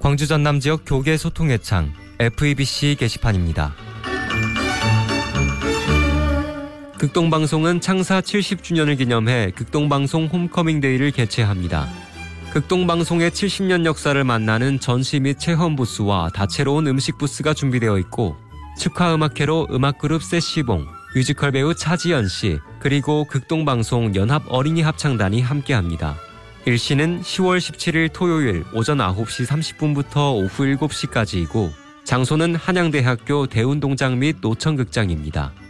광주 전남 지역 교계 소통의 창 FEBC 게시판입니다. 극동방송은 창사 70주년을 기념해 극동방송 홈커밍데이를 개최합니다. 극동방송의 70년 역사를 만나는 전시 및 체험 부스와 다채로운 음식 부스가 준비되어 있고 축하음악회로 음악그룹 세시봉, 뮤지컬 배우 차지연 씨, 그리고 극동방송 연합 어린이 합창단이 함께합니다. 일시는 10월 17일 토요일 오전 9시 30분부터 오후 7시까지이고 장소는 한양대학교 대운동장 및 노천극장입니다.